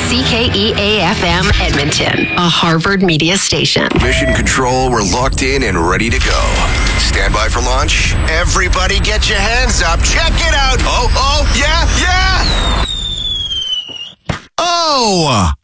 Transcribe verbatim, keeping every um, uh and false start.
C K E A F M Edmonton, a Harvard media station. Mission Control, we're locked in and ready to go. Stand by for launch. Everybody get your hands up. Check it out. Oh, oh, yeah, yeah. Oh!